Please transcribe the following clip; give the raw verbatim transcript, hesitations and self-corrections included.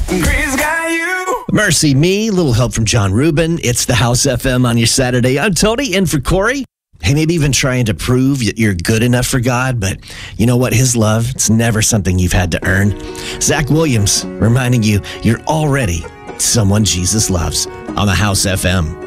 Grace got you. Mercy Me, little help from John Rubin. It's the House F M on your Saturday. I'm Tony, in for Corey. Hey, maybe even trying to prove that you're good enough for God, but you know what? His love, it's never something you've had to earn. Zach Williams reminding you you're already someone Jesus loves on the House F M.